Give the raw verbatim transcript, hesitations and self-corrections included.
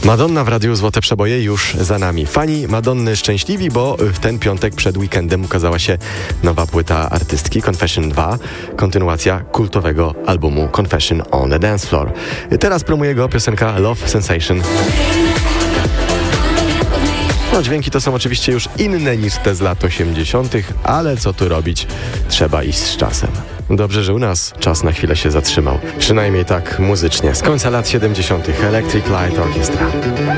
Madonna w Radiu Złote Przeboje już za nami. Fani Madonny szczęśliwi, bo w ten piątek przed weekendem ukazała się nowa płyta artystki Confession dwa, kontynuacja kultowego albumu Confession on the Dance Floor. Teraz promuje go piosenka Love Sensation. No, dźwięki to są oczywiście już inne niż te z lat osiemdziesiątych, ale co tu robić? Trzeba iść z czasem. Dobrze, że u nas czas na chwilę się zatrzymał. Przynajmniej tak muzycznie. Z końca lat siedemdziesiątych Electric Light Orchestra.